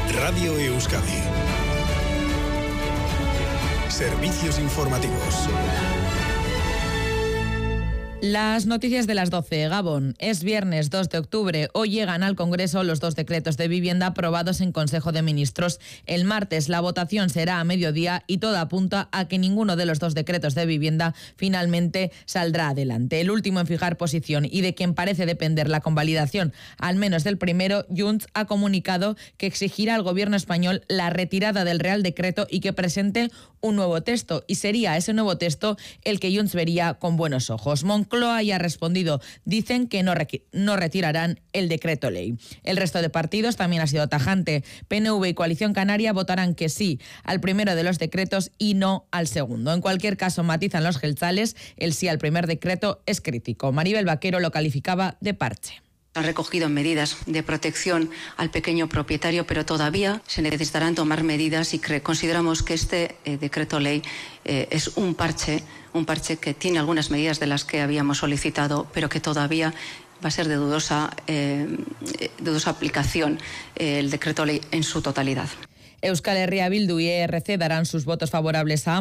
Radio Euskadi. Servicios informativos. Las noticias de las 12. Gabón. Es viernes 2 de octubre. Hoy llegan al Congreso los 2 decretos de vivienda aprobados en Consejo de Ministros. El martes la votación será a mediodía y todo apunta a que ninguno de los 2 decretos de vivienda finalmente saldrá adelante. El último en fijar posición y de quien parece depender la convalidación, al menos del primero, Junts ha comunicado que exigirá al Gobierno español la retirada del Real Decreto y que presente un nuevo texto. Y sería ese nuevo texto el que Junts vería con buenos ojos. Moncloa ya ha respondido. Dicen que no retirarán el decreto ley. El resto de partidos también ha sido tajante. PNV y Coalición Canaria votarán que sí al primero de los decretos y no al segundo. En cualquier caso, matizan los jeltzales, el sí al primer decreto es crítico. Maribel Vaquero lo calificaba de parche. Han recogido medidas de protección al pequeño propietario, pero todavía se necesitarán tomar medidas y consideramos que este decreto ley es un parche que tiene algunas medidas de las que habíamos solicitado, pero que todavía va a ser de dudosa aplicación el decreto ley en su totalidad. Euskal Herria Bildu y ERC darán sus votos favorables a